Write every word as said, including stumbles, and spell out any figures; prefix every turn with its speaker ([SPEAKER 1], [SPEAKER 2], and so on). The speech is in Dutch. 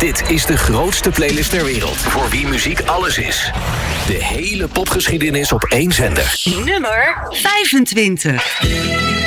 [SPEAKER 1] Dit is de grootste playlist ter wereld. Voor wie muziek alles is. De hele popgeschiedenis op één zender.
[SPEAKER 2] Nummer vijfentwintig.